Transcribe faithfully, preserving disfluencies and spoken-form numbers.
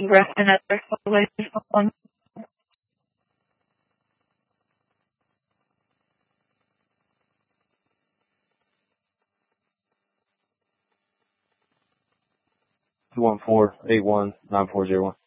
rest another one. two one four, eight one, nine four zero one.